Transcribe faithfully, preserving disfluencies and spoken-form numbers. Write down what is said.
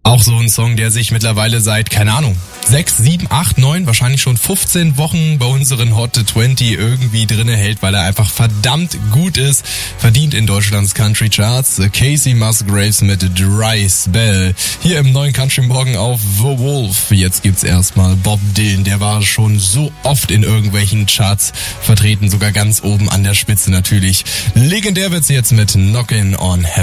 Auch so ein Song, der sich mittlerweile seit, keine Ahnung, sechs, sieben, acht, neun, wahrscheinlich schon fünfzehn Wochen bei unseren Hot zwanzig irgendwie drinne hält, weil er einfach verdammt gut ist. Verdient in Deutschlands Country Charts. Casey Musgraves mit Dry Spell. Hier im neuen Country Morgen auf The Wolf. Jetzt gibt's erstmal Bob Dylan. Der war schon so oft in irgendwelchen Charts vertreten, sogar ganz oben an der Spitze natürlich. Legendär wird's jetzt mit Knockin' on Heaven.